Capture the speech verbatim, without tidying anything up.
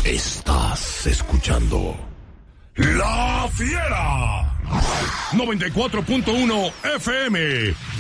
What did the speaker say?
Estás escuchando La Fiera noventa y cuatro punto uno F M